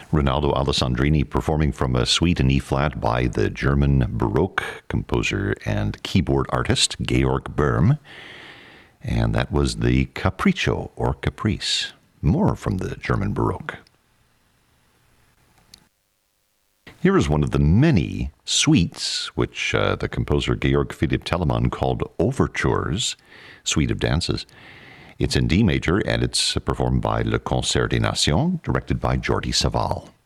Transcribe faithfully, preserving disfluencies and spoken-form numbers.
Rinaldo Alessandrini performing from a suite in E-flat by the German Baroque composer and keyboard artist Georg Böhm. And that was the Capriccio or Caprice. More from the German Baroque. Here is one of the many suites which uh, the composer Georg Philipp Telemann called overtures, suite of dances. It's in D major and it's performed by Le Concert des Nations, directed by Jordi Savall.